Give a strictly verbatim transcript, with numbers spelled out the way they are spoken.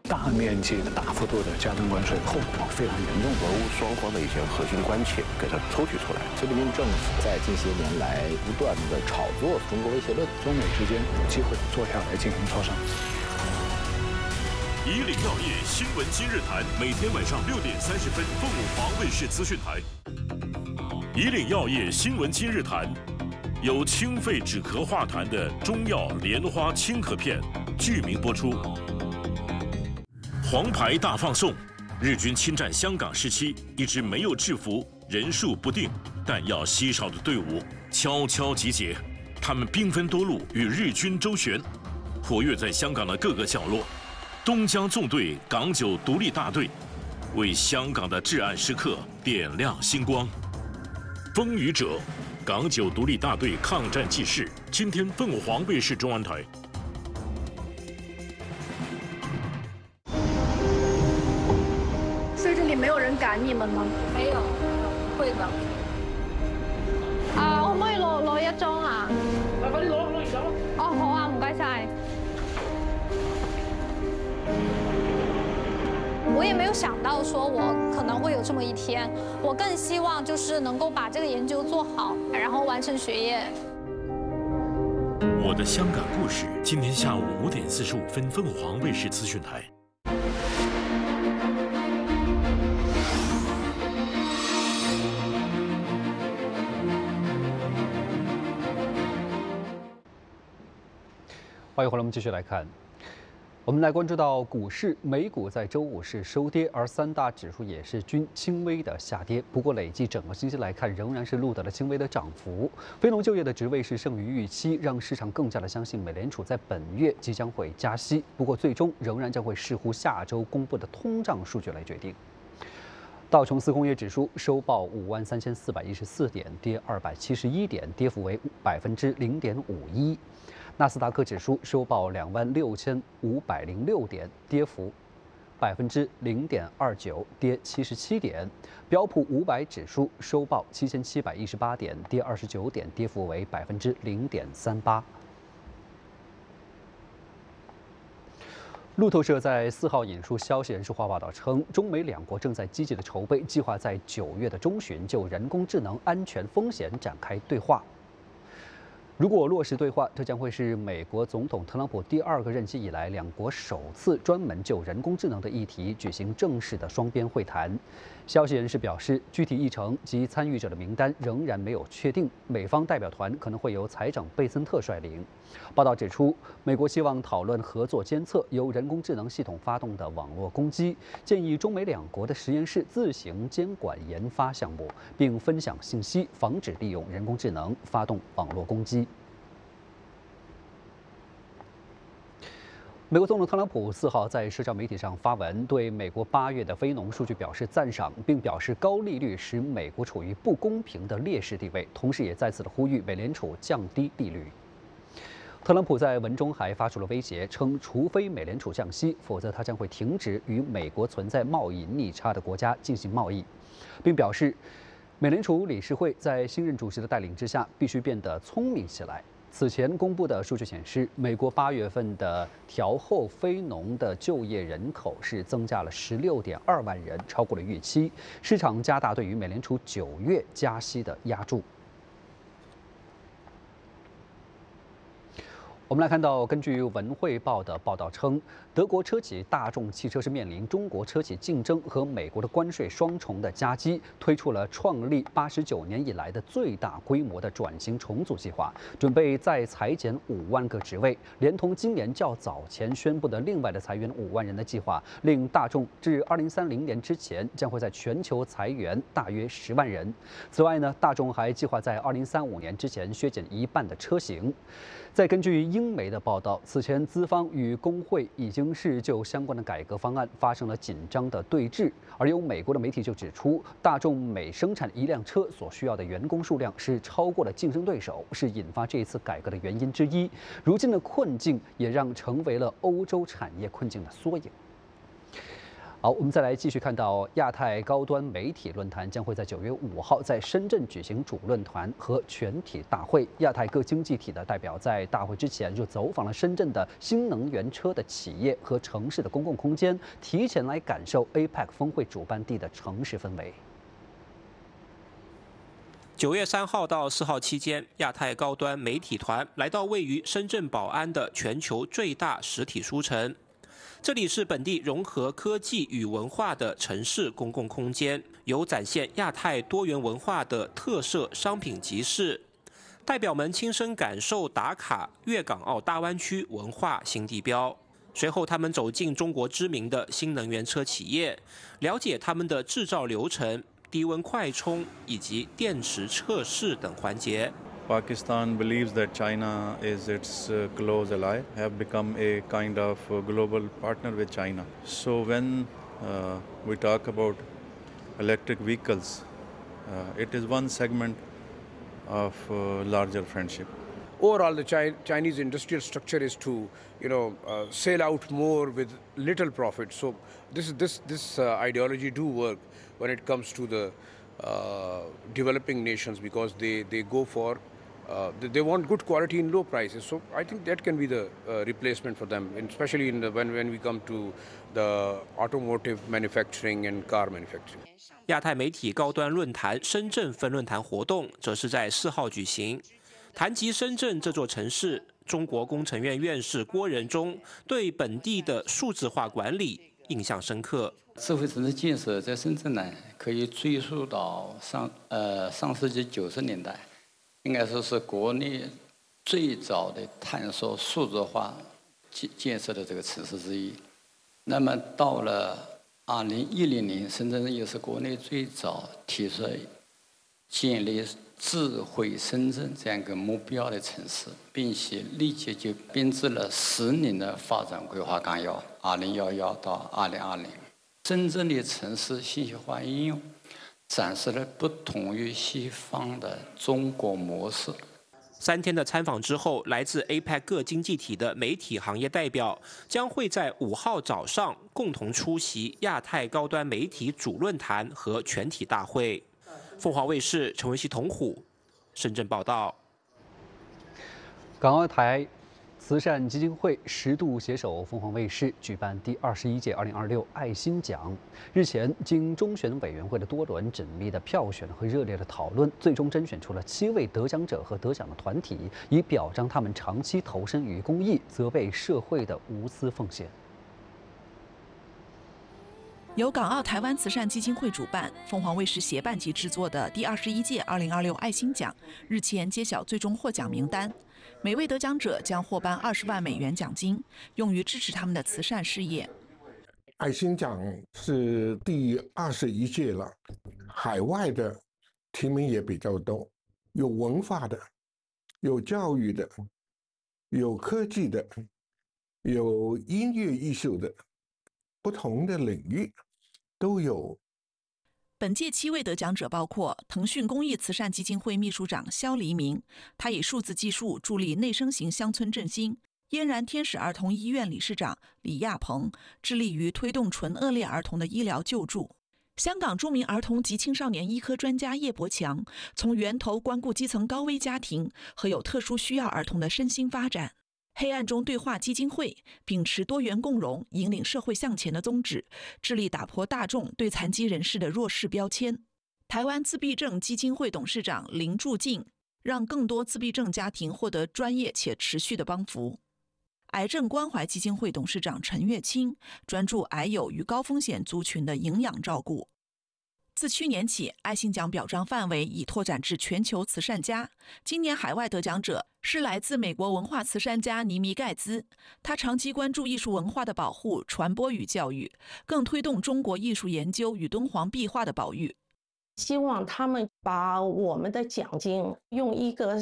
大面积的、大幅度的加征关税，后果非常严重。 俄乌双方的一些核心关切给它抽取出来。 菲律宾政府在近些年来不断的炒作中国威胁论， 中美之间有机会坐下来进行磋商。 以岭药业新闻今日谈，每天晚上六点三十分，凤凰卫视资讯台。以岭药业新闻今日谈，由清肺止咳化痰的中药莲花清咳片剧名播出。黄牌大放送，日军侵占香港时期，一支没有制服、人数不定、弹药稀少的队伍悄悄集结，他们兵分多路与日军周旋，活跃在香港的各个角落。东江纵队港九独立大队为香港的至暗时刻点亮星光。风雨者，港九独立大队抗战纪事，今天凤凰卫视中文台。 所以这里没有人赶你们吗？ 沒有，會的。 啊，可唔可以攞攞一張啊？ 快啲攞攞完咗。 哦，好啊，唔該晒。我也没有想到说我可能会有这么一天，我更希望就是能够把这个研究做好，然后完成学业。 我的香港故事，今天下午五点四十五分，凤凰卫视资讯台。 欢迎回来，我们继续来看。我们来关注到股市，美股在周五是收跌，而三大指数也是均轻微的下跌。不过累计整个星期来看，仍然是录得了轻微的涨幅。非农就业的职位是胜于预期，让市场更加的相信美联储在本月即将会加息。不过最终仍然将会视乎下周公布的通胀数据来决定。道琼斯工业指数收报五万三千四百一十四点，跌二百七十一点，跌幅为百分之零点五一。纳斯达克指数收报两万六千五百零六点，跌幅百分之零点二九，跌七十七点。标普五百指数收报七千七百一十八点，跌二十九点，跌幅为百分之零点三八。路透社在四号引述消息人士话报道称，中美两国正在积极的筹备，计划在九月的中旬就人工智能安全风险展开对话。如果落实对话，这将会是美国总统特朗普第二个任期以来，两国首次专门就人工智能的议题举行正式的双边会谈。消息人士表示，具体议程及参与者的名单仍然没有确定，美方代表团可能会由财长贝森特率领。报道指出，美国希望讨论合作监测由人工智能系统发动的网络攻击，建议中美两国的实验室自行监管研发项目，并分享信息，防止利用人工智能发动网络攻击。美国总统特朗普四号在社交媒体上发文，对美国八月的非农数据表示赞赏，并表示高利率使美国处于不公平的劣势地位，同时也再次的呼吁美联储降低利率。特朗普在文中还发出了威胁，称除非美联储降息，否则他将会停止与美国存在贸易逆差的国家进行贸易，并表示，美联储理事会在新任主席的带领之下必须变得聪明起来。此前公布的数据显示，美国八月份的调后非农的就业人口是增加了十六点二万人，超过了预期。市场加大对于美联储九月加息的压注。我们来看到，根据文汇报的报道称，德国车企大众汽车是面临中国车企竞争和美国的关税双重的夹击，推出了创立八十九年以来的最大规模的转型重组计划，准备再裁减五万个职位，连同今年较早前宣布的另外的裁员五万人的计划，令大众至二零三零年之前将会在全球裁员大约十万人。此外呢，大众还计划在二零三五年之前削减一半的车型。再根据英媒的报道，此前资方与工会已经是就相关的改革方案发生了紧张的对峙，而有美国的媒体就指出，大众每生产一辆车所需要的员工数量是超过了竞争对手，是引发这一次改革的原因之一。如今的困境也让成为了欧洲产业困境的缩影。 好，我们再来继续看到亚太高端媒体论坛将会在九月五号在深圳举行主论坛和全体大会。亚太各经济体的代表在大会之前就走访了深圳的新能源车的企业和城市的公共空间，提前来感受 A P E C 峰会主办地的城市氛围。 九月三号到四号期间，亚太高端媒体团来到位于深圳宝安的全球最大实体书城。这里是本地融合科技与文化的城市公共空间，有展现亚太多元文化的特色商品集市。代表们亲身感受打卡粤港澳大湾区文化新地标。随后，他们走进中国知名的新能源车企业，了解他们的制造流程、低温快充以及电池测试等环节。 Pakistan believes that China is its uh, close ally, have become a kind of uh, global partner with China. So when uh, we talk about electric vehicles, uh, it is one segment of uh, larger friendship. Overall, the Chi Chinese industrial structure is to, you know, uh, sell out more with little profit. So this this this uh, ideology do work when it comes to the uh, developing nations because they they go for uh, they want good quality in low prices. So I think that can be the uh, replacement for them, especially in the, when when we come to the automotive manufacturing and car manufacturing. 亚太媒体高端论坛深圳分论坛活动则是在四号举行。谈及深圳这座城市，中国工程院院士郭仁忠对本地的数字化管理印象深刻。 智慧城市建设在深圳呢，可以追溯到上呃上世纪九十年代，应该说是国内最早的探索数字化建建设的这个城市之一。那么到了二零一零年，深圳也是国内最早提出建立智慧深圳这样一个目标的城市，并且立即就编制了十年的发展规划纲要，二零一一到二零二零。深圳的城市信息化应用展示了不同于西方的中国模式。 三天的参访之后，来自 A P E C 各经济体的媒体行业代表将会在五号早上共同出席亚太高端媒体主论坛和全体大会。凤凰卫视陈文熙、童虎深圳报道。 港澳台慈善基金会十度携手凤凰卫视举办第二十一届二零二六爱心奖。日前，经中选委员会的多轮缜密的票选和热烈的讨论，最终甄选出了七位得奖者和得奖的团体，以表彰他们长期投身于公益、责备社会的无私奉献。 由港澳台湾慈善基金会主办、凤凰卫视协办及制作的第二十一届二零二六爱心奖日前揭晓最终获奖名单，每位得奖者将获颁二十万美元奖金，用于支持他们的慈善事业。 爱心奖是第二十一届了，海外的提名也比较多，有文化的，有教育的，有科技的，有音乐艺术的。不同的领域都有。 本届七位得奖者包括腾讯公益慈善基金会秘书长肖黎明，他以数字技术助力内生型乡村振兴；嫣然天使儿童医院理事长李亚鹏，致力于推动纯恶劣儿童的医疗救助。香港著名儿童及青少年医科专家叶伯强，从源头关顾基层高危家庭和有特殊需要儿童的身心发展。黑暗中对话基金会秉持多元共融、引领社会向前的宗旨，致力打破大众对残疾人士的弱势标签。台湾自闭症基金会董事长林柱进，让更多自闭症家庭获得专业且持续的帮扶。癌症关怀基金会董事长陈月清，专注癌友与高风险族群的营养照顾。自去年起，爱心奖表彰范围已拓展至全球慈善家。今年海外得奖者是来自美国文化慈善家尼米盖兹，他长期关注艺术文化的保护、传播与教育，更推动中国艺术研究与敦煌壁画的保育。 希望他们把我们的奖金用一个